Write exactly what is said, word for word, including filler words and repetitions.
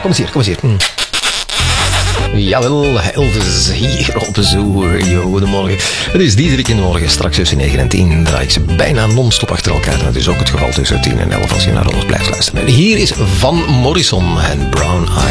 Kom eens hier, kom eens hier. Hm. Jawel, Elvis hier op Zoo Radio. Goedemorgen. Het is die drie in de morgen. Straks tussen negen en tien draai ik ze bijna non-stop achter elkaar. Dat is ook het geval tussen tien en elf als je naar ons blijft luisteren. En hier is Van Morrison en Brown Eyes.